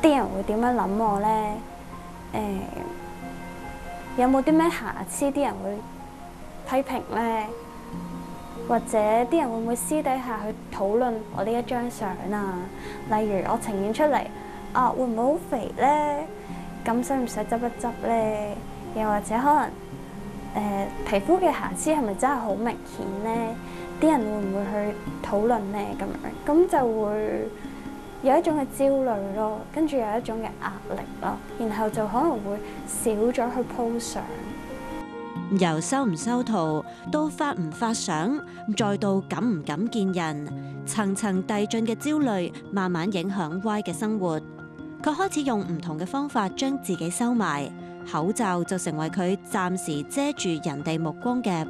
啲人會點樣諗我咧？有冇啲咩瑕疵？啲人會批評咧？或者啲人會唔會私底下去討論我呢一張相啊？例如我呈現出嚟會唔會好肥咧？咁使唔使執一執咧？又或者可能皮膚嘅瑕疵係咪真係好明顯咧？啲人會唔會去討論咧？咁就會有一種嘅焦慮咯，跟住有一種嘅壓力咯，然後就可能會少咗去 po 相。 由收唔收圖到發唔發相，再到敢唔敢見人，層層遞進嘅焦慮慢慢影響 Y 嘅生活。佢開始用唔同嘅方法將自己收埋，口罩就成為佢暫時遮住人哋目光嘅